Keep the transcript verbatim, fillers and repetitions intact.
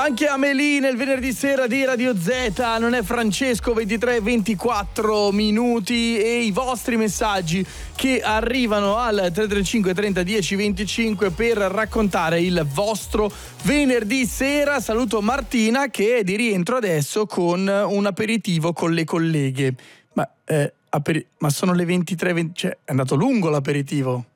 Anche Amelie nel venerdì sera di Radio Z, non è Francesco, ventitré ventiquattro minuti, e i vostri messaggi che arrivano al tre tre cinque trenta dieci venticinque per raccontare il vostro venerdì sera. Saluto Martina che è di rientro adesso con un aperitivo con le colleghe. Ma, eh, aperi- ma sono le ventitré venti, cioè è andato lungo l'aperitivo.